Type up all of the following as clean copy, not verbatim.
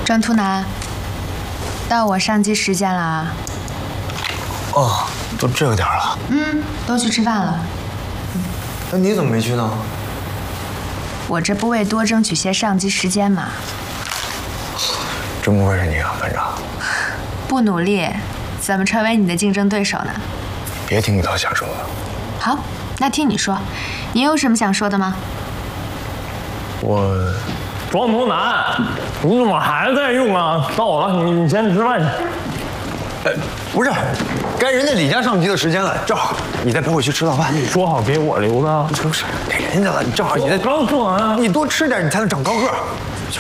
张图南，到我上机时间了啊！ 哦，都这个点了。 都去吃饭了。 那你怎么没去呢？ 我这不为多争取些上机时间嘛。 真不愧是你啊，班长。 不努力，怎么成为你的竞争对手呢？ 别听你套瞎说。 好，那听你说，你有什么想说的吗？ 我。 庄图南，你怎么还在用啊？到了，你先吃饭去。 不是，该人家李家上机的时间了，正好你再陪我去吃早饭。 说好给我留的， 不是给人家了，你正好你再刚说完， 你多吃点，你才能长高个。去。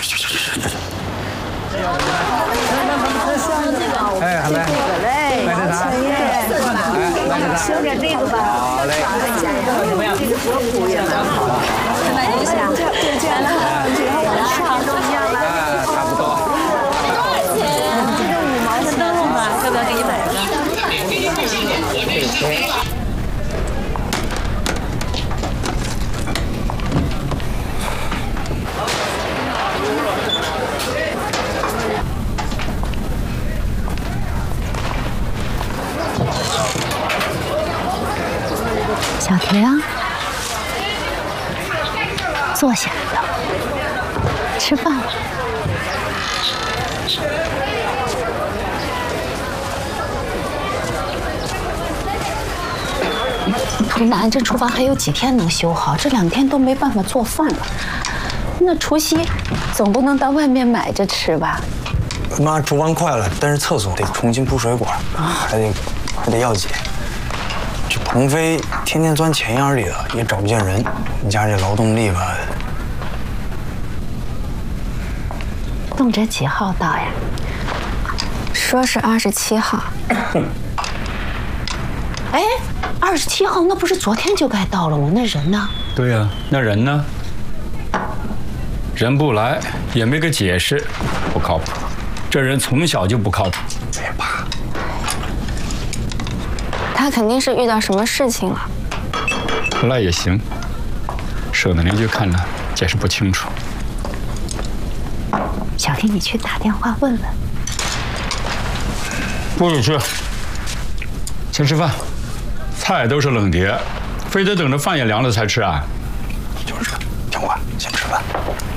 哎，好嘞，来这啥？来这啥？ 修点这个吧。 好嘞。 怎么样？服务员好。来一下。这样了。 差不多。 多少钱呀？这个5毛钱灯笼吧，要不要给你买一个？ 小婷，坐下，吃饭了。 图南，这厨房还有几天能修好？这2天都没办法做饭了。那除夕总不能到外面买着吃吧？ 妈，厨房快了，但是厕所得重新铺水管，还得药检。这鹏飞天天钻钱眼里了，也找不见人。你家这劳动力吧， 动辄几号到呀？ 说是27号。 哎，27号那不是昨天就该到了吗？那人呢？ 对呀，那人呢？人不来，也没个解释，不靠谱。这人从小就不靠谱。 别怕， 他肯定是遇到什么事情了。 不来也行，省得邻居看了解释不清楚。 小婷，你去打电话问问。 不许去，先吃饭。 菜都是冷碟，非得等着饭也凉了才吃啊？ 就是这，听话，先吃饭。